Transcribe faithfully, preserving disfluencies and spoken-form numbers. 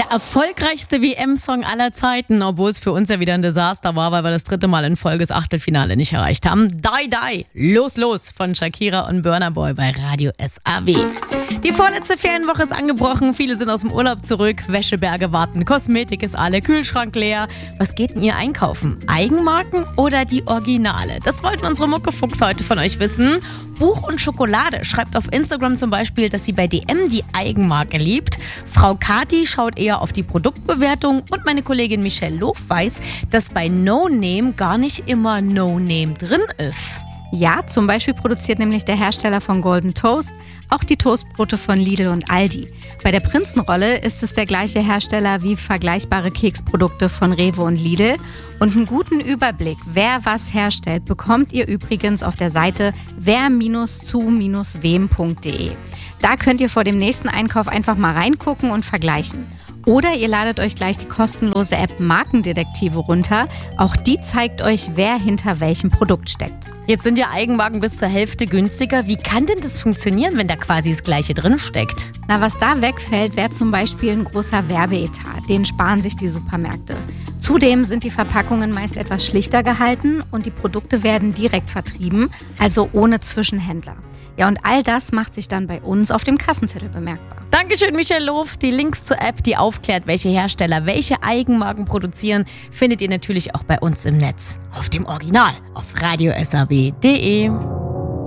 Der erfolgreichste W M-Song aller Zeiten, obwohl es für uns ja wieder ein Desaster war, weil wir das dritte Mal in Folge das Achtelfinale nicht erreicht haben. Die, die, los, los von Shakira und Burna Boy bei Radio S A W. Die vorletzte Ferienwoche ist angebrochen, viele sind aus dem Urlaub zurück, Wäscheberge warten, Kosmetik ist alle, Kühlschrank leer. Was geht denn ihr einkaufen? Eigenmarken oder die Originale? Das wollten unsere Muckefuchs heute von euch wissen. Buch und Schokolade schreibt auf Instagram zum Beispiel, dass sie bei D M die Eigenmarke liebt. Frau Kati schaut eher auf die Produktbewertung und meine Kollegin Michelle Lof weiß, dass bei No Name gar nicht immer No Name drin ist. Ja, zum Beispiel produziert nämlich der Hersteller von Golden Toast auch die Toastbrote von Lidl und Aldi. Bei der Prinzenrolle ist es der gleiche Hersteller wie vergleichbare Keksprodukte von Rewe und Lidl. Und einen guten Überblick, wer was herstellt, bekommt ihr übrigens auf der Seite wer zu wem punkt de. Da könnt ihr vor dem nächsten Einkauf einfach mal reingucken und vergleichen. Oder ihr ladet euch gleich die kostenlose App Markendetektive runter. Auch die zeigt euch, wer hinter welchem Produkt steckt. Jetzt sind ja Eigenmarken bis zur Hälfte günstiger. Wie kann denn das funktionieren, wenn da quasi das Gleiche drin steckt? Na, was da wegfällt, wäre zum Beispiel ein großer Werbeetat. Den sparen sich die Supermärkte. Zudem sind die Verpackungen meist etwas schlichter gehalten und die Produkte werden direkt vertrieben, also ohne Zwischenhändler. Ja, und all das macht sich dann bei uns auf dem Kassenzettel bemerkbar. Dankeschön, Michelle Lof. Die Links zur App, die aufklärt, welche Hersteller welche Eigenmarken produzieren, findet ihr natürlich auch bei uns im Netz. Auf dem Original auf radio s a w punkt de.